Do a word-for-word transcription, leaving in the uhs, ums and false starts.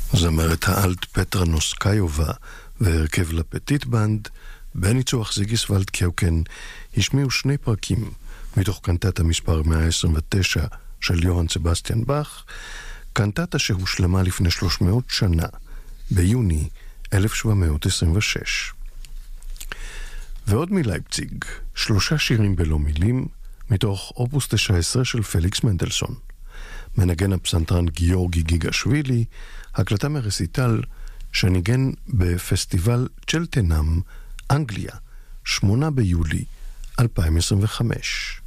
זמרת האלט פטרה נוסקאיובה והרכב לפטיט בנד בניצוח זיגיס ולד קיוקן השמיעו שני פרקים מתוך קנטטה מספר מאה עשרים ותשע של יוהאן סבסטיאן באך, קנטטה שהושלמה לפני שלוש מאות שנה, ביוני אלף שבע מאות עשרים ושש. ועוד מלייפציג, שלושה שירים בלא מילים, מתוך אופוס תשע עשרה של פליקס מנדלסון. מנגן הפסנתרן גיאורגי גיגשווילי, הקלטה מרסיטל שניגן בפסטיבל צ'לטנאם, אנגליה, שמונה ביולי אלפיים עשרים וחמש.